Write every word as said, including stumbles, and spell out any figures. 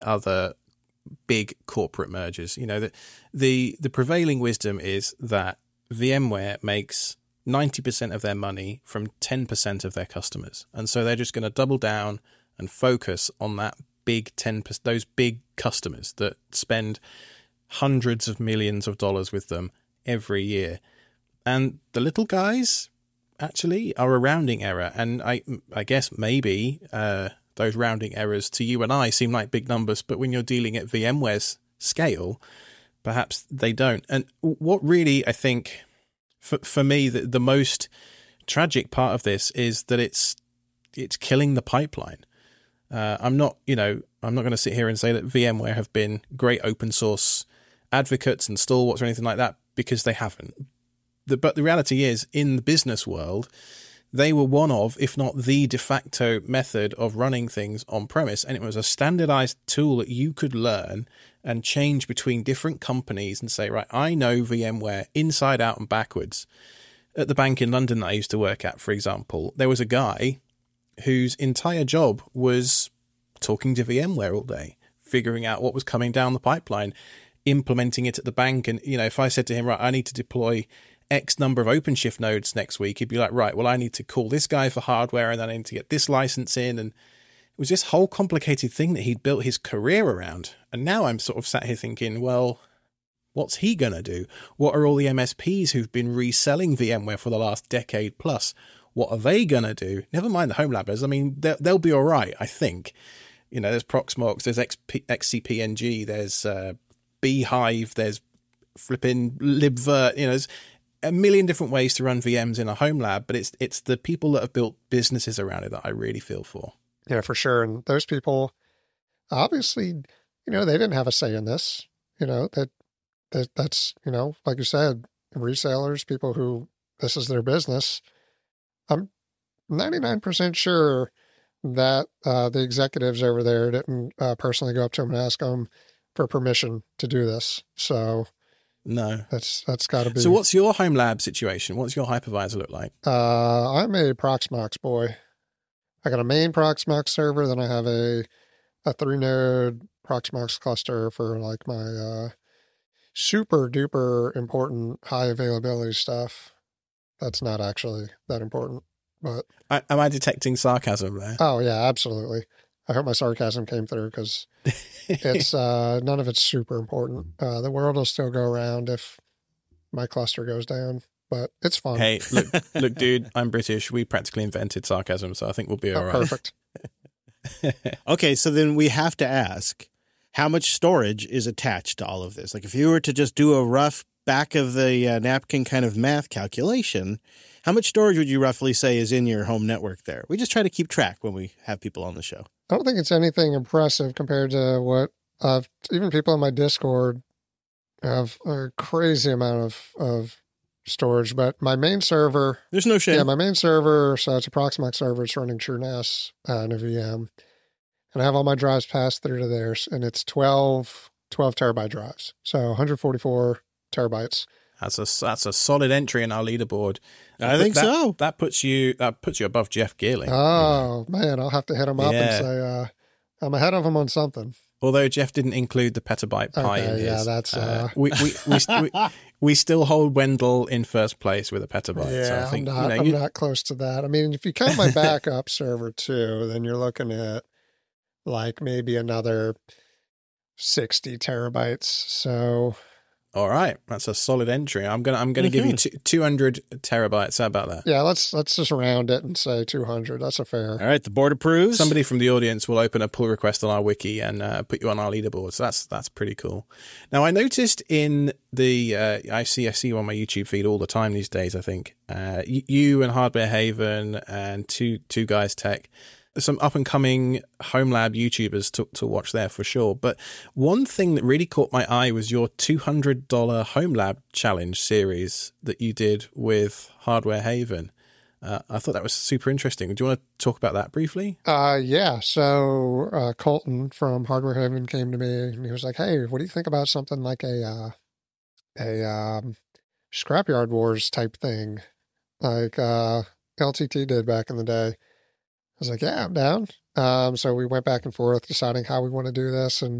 other big corporate mergers. You know, the, the, the prevailing wisdom is that VMware makes ninety percent of their money from ten percent of their customers. And so they're just going to double down and focus on that big ten percent, those big customers that spend hundreds of millions of dollars with them every year. And the little guys actually are a rounding error. And I I guess maybe uh, those rounding errors to you and I seem like big numbers, but when you're dealing at VMware's scale, perhaps they don't. And what really, I think, for, for me, the, the most tragic part of this is that it's it's killing the pipeline. Uh, I'm not, you know, I'm not going to sit here and say that VMware have been great open source advocates and stalwarts or anything like that, because they haven't. The, but the reality is, in the business world, they were one of, if not the de facto method of running things on premise. And it was a standardized tool that you could learn and change between different companies and say, right, I know VMware inside out and backwards. At the bank in London that I used to work at, for example, there was a guy whose entire job was talking to VMware all day, figuring out what was coming down the pipeline, implementing it at the bank. And, you know, if I said to him, right, I need to deploy X number of OpenShift nodes next week, he'd be like, right, well, I need to call this guy for hardware and then I need to get this license in. And it was this whole complicated thing that he'd built his career around. And now I'm sort of sat here thinking, well, what's he going to do? What are all the M S Ps who've been reselling VMware for the last decade plus? What are they going to do? Never mind the home labbers. I mean, they'll, they'll be all right, I think. You know, there's Proxmox, there's X P, X C P N G, there's uh, Beehive, there's flipping libvirt. You know, there's a million different ways to run V Ms in a home lab, but it's it's the people that have built businesses around it that I really feel for. Yeah, for sure. And those people, obviously, you know, they didn't have a say in this. You know, that, that that's, you know, like you said, resellers, people who this is their business. I'm ninety-nine percent sure that uh, the executives over there didn't uh, personally go up to them and ask them for permission to do this. So no, that's that's got to be. So what's your home lab situation? What's your hypervisor look like? Uh, I'm a Proxmox boy. I got a main Proxmox server, then I have a a three node Proxmox cluster for like my uh, super duper important high availability stuff. That's not actually that important, but I, am I detecting sarcasm there? Oh yeah, absolutely. I hope my sarcasm came through, because it's uh, none of it's super important. Uh, the world will still go around if my cluster goes down, but it's fun. Hey, look, look, dude, I'm British. We practically invented sarcasm, so I think we'll be all oh, right. Perfect. Okay, so then we have to ask, how much storage is attached to all of this? Like, if you were to just do a rough back of the uh, napkin kind of math calculation, how much storage would you roughly say is in your home network there? We just try to keep track when we have people on the show. I don't think it's anything impressive compared to what uh, even people in my Discord have a crazy amount of, of storage. But my main server, there's no shame. Yeah, my main server, so it's a Proxmox server. It's running TrueNAS uh, in a V M. And I have all my drives passed through to theirs, and it's twelve, twelve terabyte drives. So one hundred forty-four terabytes. That's a that's a solid entry in our leaderboard. I think that, so. That puts you that puts you above Jeff Geerling. Oh you know. Man, I'll have to hit him up yeah. and say uh, I'm ahead of him on something. Although Jeff didn't include the petabyte pi okay, in his, yeah, that's uh, uh, we, we, we, we we still hold Wendell in first place with a petabyte. Yeah, so I think, I'm not. You know, I'm you, not close to that. I mean, if you count my backup server too, then you're looking at like maybe another sixty terabytes. So. All right, that's a solid entry. I'm gonna I'm gonna mm-hmm. give you two, two hundred terabytes. How about that? Yeah, let's let's just round it and say two hundred. That's a fair. All right, the board approves. Somebody from the audience will open a pull request on our wiki and uh, put you on our leaderboard. So that's that's pretty cool. Now, I noticed in the uh, I see I see you on my YouTube feed all the time these days. I think uh, you and Hardware Haven and two two guys tech. Some up-and-coming home lab YouTubers to, to watch there for sure. But one thing that really caught my eye was your two hundred dollars home lab challenge series that you did with Hardware Haven. Uh, I thought that was super interesting. Do you want to talk about that briefly? Uh, yeah. So uh, Colton from Hardware Haven came to me and he was like, hey, what do you think about something like a, uh, a um, Scrapyard Wars type thing like uh, L T T did back in the day? I was like, yeah, I'm down. Um, so we went back and forth deciding how we want to do this. And